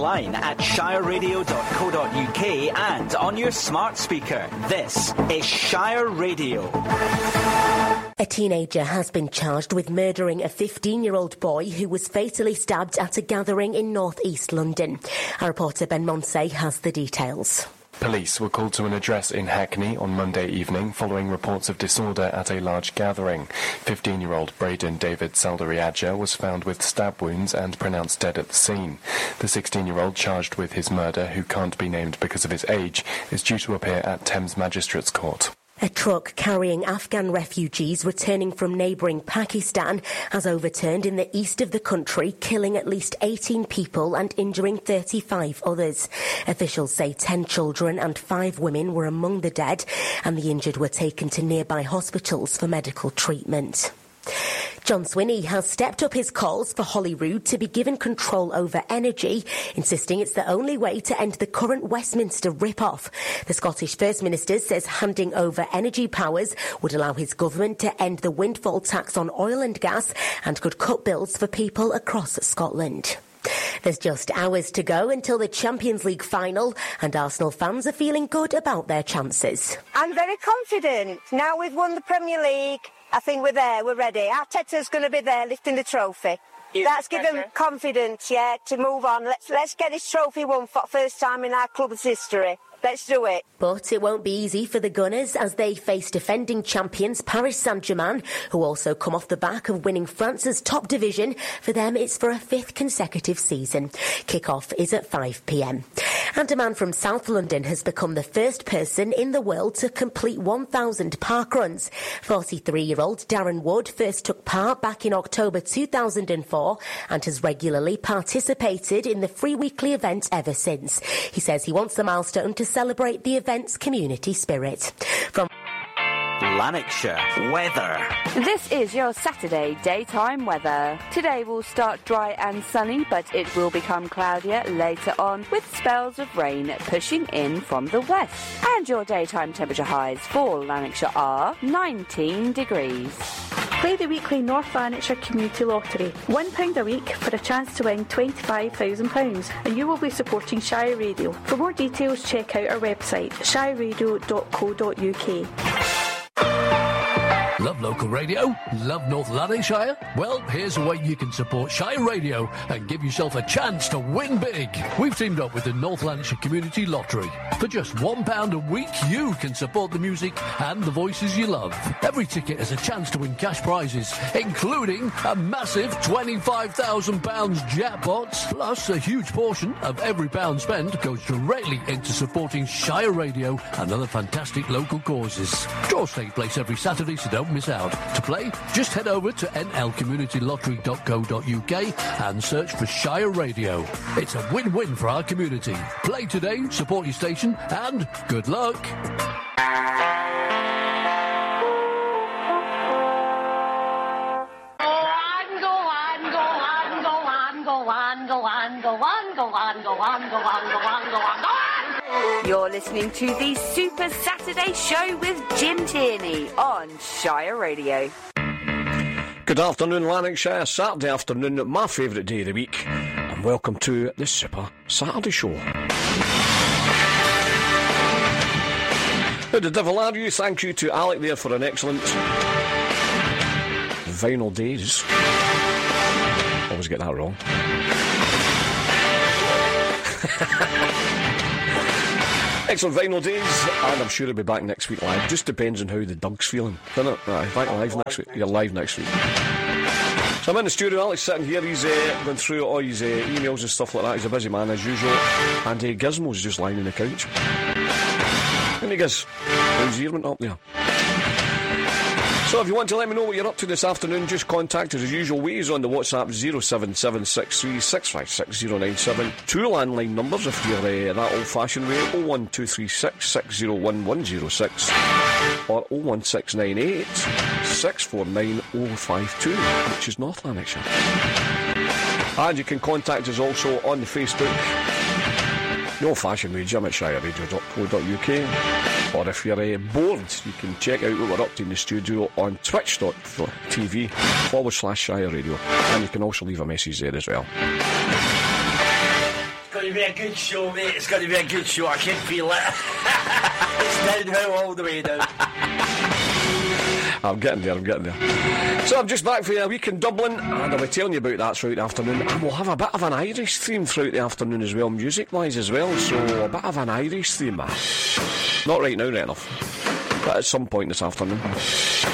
online at shireradio.co.uk and on your smart speaker. This is Shire Radio. A teenager has been charged with murdering a 15-year-old boy who was fatally stabbed at a gathering in North East London. Our reporter Ben Monsey has the details. Police were called to an address in Hackney on Monday evening following reports of disorder at a large gathering. 15-year-old Braden David Salderiadja was found with stab wounds and pronounced dead at the scene. The 16-year-old charged with his murder, who can't be named because of his age, is due to appear at Thames Magistrates Court. A truck carrying Afghan refugees returning from neighbouring Pakistan has overturned in the east of the country, killing at least 18 people and injuring 35 others. Officials say 10 children and 5 women were among the dead, and the injured were taken to nearby hospitals for medical treatment. John Swinney has stepped up his calls for Holyrood to be given control over energy, insisting it's the only way to end the current Westminster rip-off. The Scottish First Minister says handing over energy powers would allow his government to end the windfall tax on oil and gas and could cut bills for people across Scotland. There's just hours to go until the Champions League final, and Arsenal fans are feeling good about their chances. I'm very confident. Now we've won the Premier League, I think we're there, we're ready. Arteta's going to be there lifting the trophy. That's given confidence, to move on. Let's get this trophy won for the first time in our club's history. Let's do it. But it won't be easy for the Gunners as they face defending champions Paris Saint-Germain, who also come off the back of winning France's top division. For them, it's for a 5th consecutive season. Kick-off is at 5 p.m. And a man from South London has become the first person in the world to complete 1,000 parkruns. 43-year-old Darren Wood first took part back in October 2004 and has regularly participated in the free weekly event ever since. He says he wants the milestone to celebrate the event's community spirit. From Lanarkshire weather. This is your Saturday daytime weather. Today will start dry and sunny, but it will become cloudier later on with spells of rain pushing in from the west. And your daytime temperature highs for Lanarkshire are 19 degrees. Play the weekly North Lanarkshire Community Lottery. £1 a week for a chance to win £25,000, and you will be supporting Shire Radio. For more details, check out our website, shireradio.co.uk. Love local radio? Love North Lanarkshire? Well, here's a way you can support Shire Radio and give yourself a chance to win big. We've teamed up with the North Lanarkshire Community Lottery. For just £1 a week, you can support the music and the voices you love. Every ticket has a chance to win cash prizes, including a massive £25,000 jackpot. Plus, a huge portion of every pound spent goes directly into supporting Shire Radio and other fantastic local causes. Draws take place every Saturday, so don't miss out. To play, just head over to nlcommunitylottery.co.uk and search for Shire Radio. It's a win-win for our community. Play today, support your station, and good luck. You're listening to the Super Saturday Show with Jim Tierney on Shire Radio. Good afternoon, Lanarkshire. Saturday afternoon, my favourite day of the week. And welcome to the Super Saturday Show. How the devil are you? Thank you to Alec there for an excellent Vinyl Days. Always get that wrong. Excellent Vinyl Days, and I'm sure he'll be back next week live. Just depends on how the Doug's feeling, doesn't it? Right, back live next week. You're live next week. So I'm in the studio, Alex sitting here, he's going through all his emails and stuff like that. He's a busy man as usual. And Gizmo's just lying on the couch. And he goes, how's the ear went up there? So if you want to let me know what you're up to this afternoon, just contact us as usual ways on the WhatsApp 07763665097. 2 landline numbers if you're that old-fashioned way, 01236 601 106 or 01698 649 052, which is North Lanarkshire. And you can contact us also on the Facebook, the old-fashioned way, Jim at shireradio.co.uk. Or if you're bored, you can check out what we're up to in the studio on twitch.tv/Shire Radio. And you can also leave a message there as well. going to be a good show, mate. It's going to be a good show. I can feel it. It's downhill all the way down. I'm getting there. So I'm just back for a week in Dublin, and I'll be telling you about that throughout the afternoon. And we'll have a bit of an Irish theme throughout the afternoon as well, music-wise as well. So a bit of an Irish theme. Not right now, right enough. But at some point this afternoon.